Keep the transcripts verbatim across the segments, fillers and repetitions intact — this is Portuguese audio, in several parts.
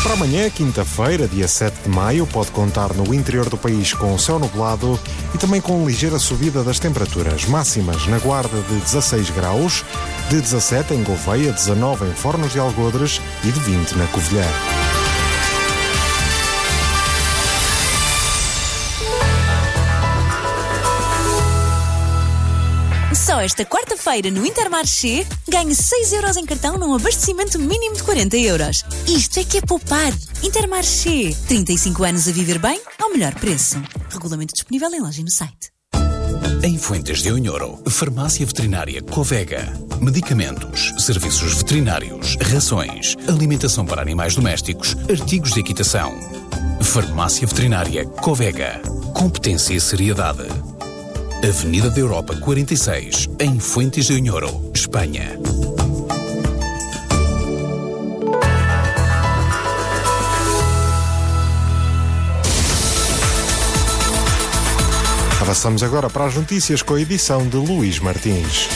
Para amanhã, quinta-feira, dia sete de maio, pode contar no interior do país com céu nublado e também com ligeira subida das temperaturas máximas na Guarda de dezasseis graus, de dezassete em Gouveia, dezanove em Fornos de Algodres e de vinte na Covilhã. Só esta quarta-feira no Intermarché, ganhe seis euros em cartão num abastecimento mínimo de quarenta euros. Isto é que é poupar. Intermarché. trinta e cinco anos a viver bem ao melhor preço. Regulamento disponível em loja e no site. Em Fuentes de Onhoro, Farmácia Veterinária Covega. Medicamentos, serviços veterinários, rações, alimentação para animais domésticos, artigos de equitação. Farmácia Veterinária Covega. Competência e seriedade. Avenida da Europa quarenta e seis, em Fuentes de Onhoro, Espanha. Avançamos agora para as notícias com a edição de Luís Martins.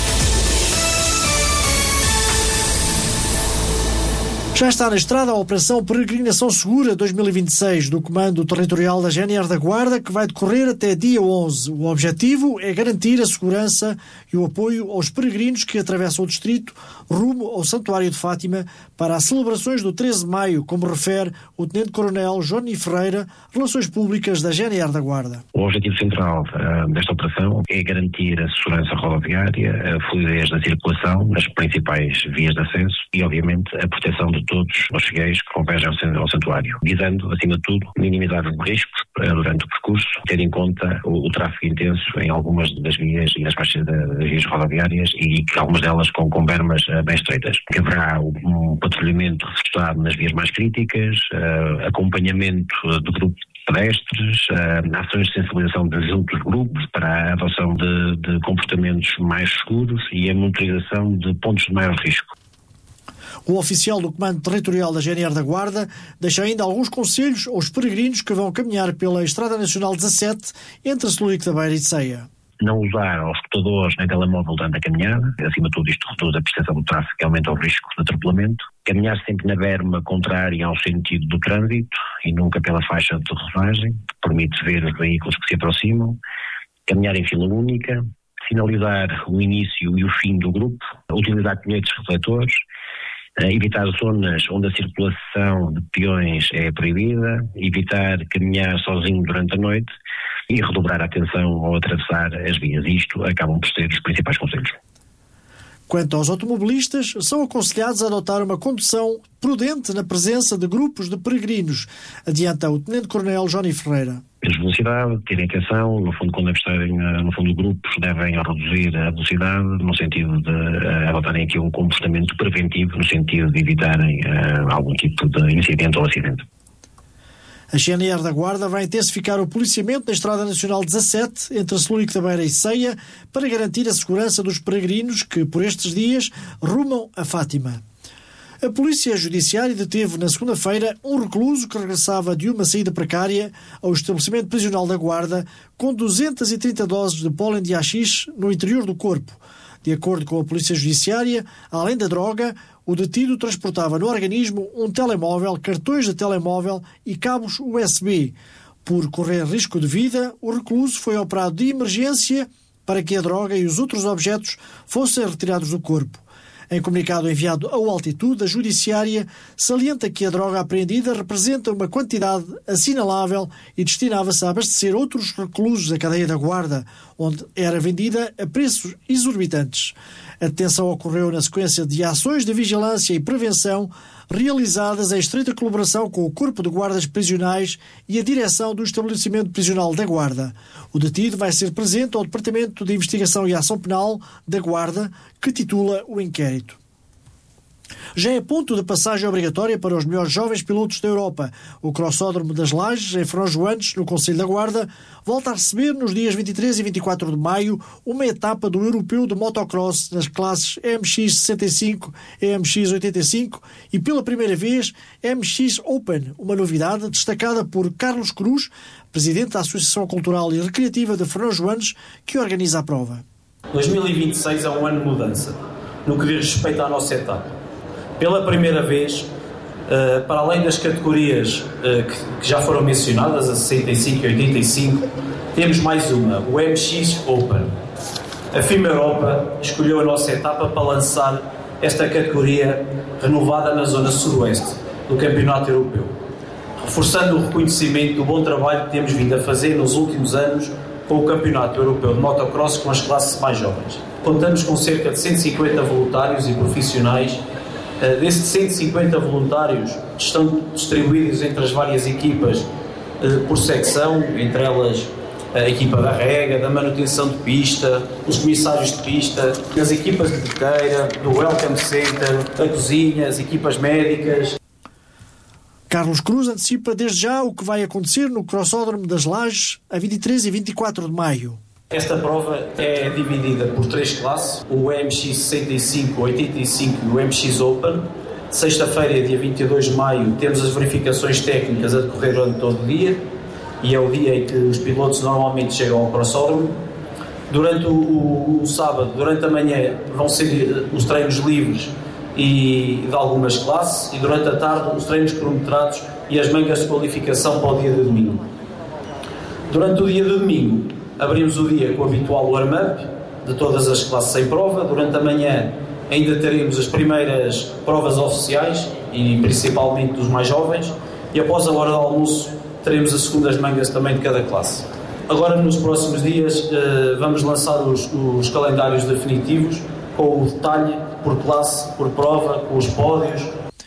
Já está na estrada a Operação Peregrinação Segura dois mil e vinte e seis do Comando Territorial da G N R da Guarda, que vai decorrer até dia onze. O objetivo é garantir a segurança e o apoio aos peregrinos que atravessam o distrito rumo ao Santuário de Fátima para as celebrações do treze de maio, como refere o Tenente-Coronel Johnny Ferreira, Relações Públicas da G N R da Guarda. O objetivo central uh, desta operação é garantir a segurança rodoviária, a fluidez da circulação nas principais vias de acesso e, obviamente, a proteção de todos os fiéis que convergem ao santuário, visando, acima de tudo, minimizar os riscos durante o percurso, ter em conta o, o tráfego intenso em algumas das vias e nas faixas das vias rodoviárias e que algumas delas com, com bermas uh, bem estreitas. Que haverá um, um patrulhamento reforçado nas vias mais críticas, uh, acompanhamento uh, do grupo de pedestres, uh, ações de sensibilização de juntos grupos para a adoção de, de comportamentos mais seguros e a monitorização de pontos de maior risco. O oficial do Comando Territorial da G N R da Guarda deixa ainda alguns conselhos aos peregrinos que vão caminhar pela Estrada Nacional dezassete entre Celuique da Beira e Ceia. Não usar os escutadores nem telemóvel durante a caminhada, acima de tudo isto reduz a percepção do tráfego e aumenta o risco de atropelamento. Caminhar sempre na berma contrária ao sentido do trânsito e nunca pela faixa de rodagem, que permite ver os veículos que se aproximam. Caminhar em fila única, sinalizar o início e o fim do grupo, utilizar colhetes refletores, evitar zonas onde a circulação de peões é proibida, evitar caminhar sozinho durante a noite e redobrar a atenção ao atravessar as vias. Isto acabam por ser os principais conselhos. Quanto aos automobilistas, são aconselhados a adotar uma condução prudente na presença de grupos de peregrinos, adianta o Tenente-Coronel Johnny Ferreira. Menos velocidade, terem atenção, no fundo, quando estarem no fundo grupos, devem reduzir a velocidade, no sentido de uh, adotarem aqui um comportamento preventivo, no sentido de evitarem uh, algum tipo de incidente ou acidente. A G N R da Guarda vai intensificar o policiamento na Estrada Nacional dezassete, entre Celuique da Beira e Ceia, para garantir a segurança dos peregrinos que, por estes dias, rumam a Fátima. A Polícia Judiciária deteve na segunda-feira um recluso que regressava de uma saída precária ao estabelecimento prisional da Guarda com duzentas e trinta doses de pólen de haxixe no interior do corpo. De acordo com a Polícia Judiciária, além da droga, o detido transportava no organismo um telemóvel, cartões de telemóvel e cabos U S B. Por correr risco de vida, o recluso foi operado de emergência para que a droga e os outros objetos fossem retirados do corpo. Em comunicado enviado ao Altitude, a Judiciária salienta que a droga apreendida representa uma quantidade assinalável e destinava-se a abastecer outros reclusos da cadeia da Guarda, onde era vendida a preços exorbitantes. A detenção ocorreu na sequência de ações de vigilância e prevenção realizadas em estreita colaboração com o Corpo de Guardas Prisionais e a direção do estabelecimento prisional da Guarda. O detido vai ser presente ao Departamento de Investigação e Ação Penal da Guarda, que titula o inquérito. Já é ponto de passagem obrigatória para os melhores jovens pilotos da Europa. O Crossódromo das Lajes, em Frão-Joantes, no Concelho da Guarda, volta a receber nos dias vinte e três e vinte e quatro de maio uma etapa do Europeu de Motocross nas classes M X sessenta e cinco e M X oitenta e cinco e, pela primeira vez, M X Open, uma novidade destacada por Carlos Cruz, presidente da Associação Cultural e Recreativa de Frão-Joantes, que organiza a prova. dois mil e vinte e seis é um ano de mudança, no que diz respeito à nossa etapa. Pela primeira vez, Uh, para além das categorias uh, que, que já foram mencionadas, a sessenta e cinco e oitenta e cinco, temos mais uma, o M X Open. A FIMA Europa escolheu a nossa etapa para lançar esta categoria renovada na zona sudoeste do Campeonato Europeu, reforçando o reconhecimento do bom trabalho que temos vindo a fazer nos últimos anos com o Campeonato Europeu de Motocross com as classes mais jovens. Contamos com cerca de cento e cinquenta voluntários e profissionais. Desses cento e cinquenta voluntários estão distribuídos entre as várias equipas por secção, entre elas a equipa da rega, da manutenção de pista, os comissários de pista, as equipas de biqueira, do Welcome Center, da cozinha, as equipas médicas. Carlos Cruz antecipa desde já o que vai acontecer no Crossódromo das Lajes a vinte e três e vinte e quatro de maio. Esta prova é dividida por três classes, o M X sessenta e cinco, oitenta e cinco e o M X Open. Sexta-feira, dia vinte e dois de maio, temos as verificações técnicas a decorrer durante todo o dia e é o dia em que os pilotos normalmente chegam ao crossódromo. Durante o, o, o sábado, durante a manhã, vão ser os treinos livres e de algumas classes e durante a tarde os treinos cronometrados e as mangas de qualificação para o dia de domingo. Durante o dia de domingo, abrimos o dia com o habitual warm-up de todas as classes em prova. Durante a manhã ainda teremos as primeiras provas oficiais e principalmente dos mais jovens e após a hora do almoço teremos as segundas mangas também de cada classe. Agora nos próximos dias vamos lançar os, os calendários definitivos com o detalhe por classe, por prova, com os pódios.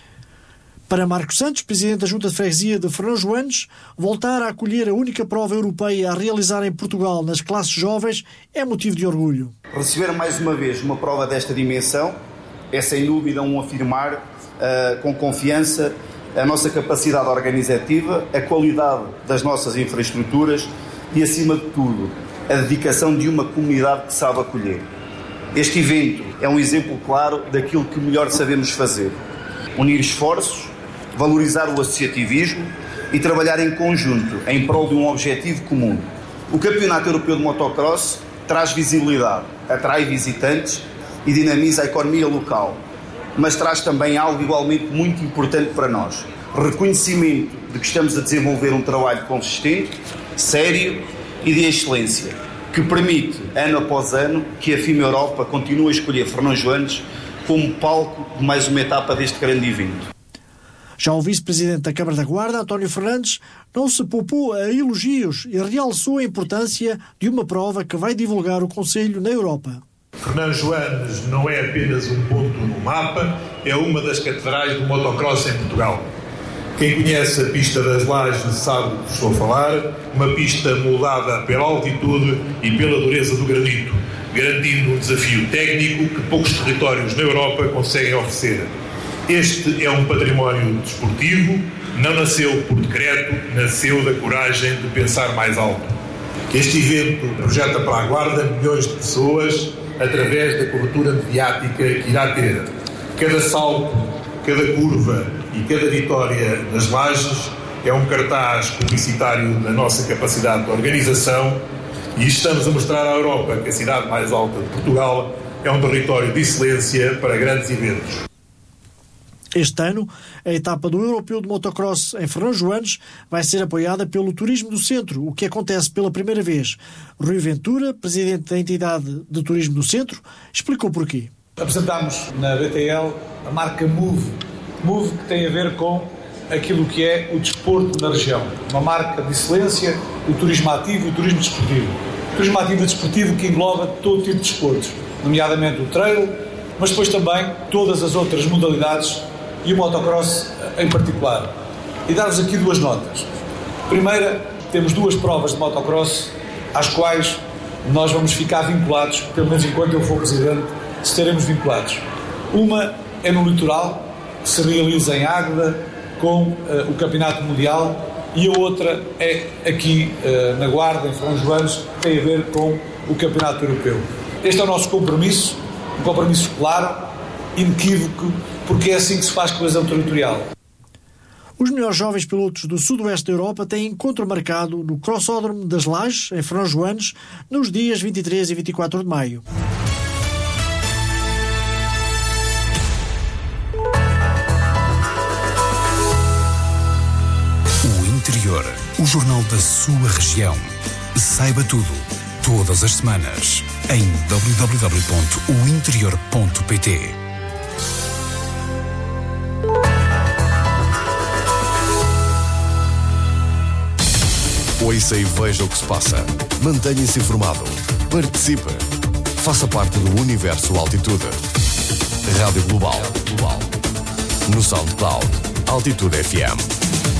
Para Marcos Santos, presidente da Junta de Freguesia de Fernão Joanes, voltar a acolher a única prova europeia a realizar em Portugal nas classes jovens é motivo de orgulho. Receber mais uma vez uma prova desta dimensão é sem dúvida um afirmar uh, com confiança a nossa capacidade organizativa, a qualidade das nossas infraestruturas e, acima de tudo, a dedicação de uma comunidade que sabe acolher. Este evento é um exemplo claro daquilo que melhor sabemos fazer: unir esforços, valorizar o associativismo e trabalhar em conjunto em prol de um objetivo comum. O Campeonato Europeu de Motocross traz visibilidade, atrai visitantes e dinamiza a economia local, mas traz também algo igualmente muito importante para nós: reconhecimento de que estamos a desenvolver um trabalho consistente, sério e de excelência, que permite, ano após ano, que a FIMA Europa continue a escolher Fernão Joanes como palco de mais uma etapa deste grande evento. Já o vice-presidente da Câmara da Guarda, António Fernandes, não se poupou a elogios e realçou a importância de uma prova que vai divulgar o Conselho na Europa. Fernão Joanes não é apenas um ponto no mapa, é uma das catedrais do motocross em Portugal. Quem conhece a pista das Lajes sabe do que estou a falar, uma pista moldada pela altitude e pela dureza do granito, garantindo um desafio técnico que poucos territórios na Europa conseguem oferecer. Este é um património desportivo, não nasceu por decreto, nasceu da coragem de pensar mais alto. Este evento projeta para a Guarda milhões de pessoas através da cobertura mediática que irá ter. Cada salto, cada curva e cada vitória nas Lajes é um cartaz publicitário da nossa capacidade de organização e estamos a mostrar à Europa que a cidade mais alta de Portugal é um território de excelência para grandes eventos. Este ano, a etapa do Europeu de Motocross em Fernão Joanes vai ser apoiada pelo Turismo do Centro, o que acontece pela primeira vez. Rui Ventura, presidente da entidade de Turismo do Centro, explicou porquê. Apresentámos na B T L a marca Move. Move que tem a ver com aquilo que é o desporto na região. Uma marca de excelência, o turismo ativo e o turismo desportivo. O turismo ativo e desportivo que engloba todo tipo de desportos, nomeadamente o trail, mas depois também todas as outras modalidades e o motocross em particular. E dar-vos aqui duas notas. Primeira, temos duas provas de motocross às quais nós vamos ficar vinculados, pelo menos enquanto eu for presidente, estaremos vinculados. Uma é no litoral, que se realiza em Águeda com uh, o Campeonato Mundial, e a outra é aqui uh, na Guarda, em Fernão Joanes, que tem a ver com o Campeonato Europeu. Este é o nosso compromisso, um compromisso claro, inequívoco, porque é assim que se faz coesão territorial. Os melhores jovens pilotos do sudoeste da Europa têm encontro marcado no Crossódromo das Lajes, em Fernão Joanes, nos dias vinte e três e vinte e quatro de maio. Interior, o jornal da sua região. Saiba tudo, todas as semanas, em w w w ponto o interior ponto p t. Ouça e veja o que se passa. Mantenha-se informado. Participe. Faça parte do Universo Altitude. Rádio Global. No SoundCloud. Altitude F M.